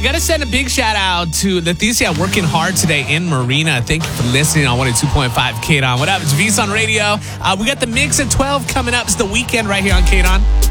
Got to send a big shout out to Leticia working hard today in Marina. Thank you for listening on 102.5 KDON. What up? It's VSON Radio. We got the mix at 12 coming up. It's the weekend right here on KDON.